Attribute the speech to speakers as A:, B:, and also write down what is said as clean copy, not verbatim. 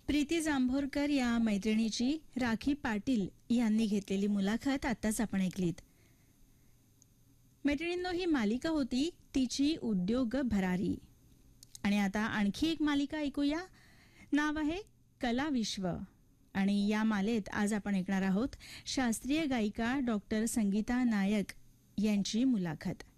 A: प्रीती जांभोरकर या मैत्रिणीची राखी पाटील यांनी घेतलेली मुलाखत आताच आपण ऐकलीत. मैत्रिणींनो, ही मालिका होती तिची उद्योग भरारी. आणि आता आणखी एक मालिका ऐकूया. नाव आहे कला विश्व. आणि या मालेत आज आपण ऐकणार आहोत शास्त्रीय गायिका डॉक्टर संगीता नायक यांची मुलाखत.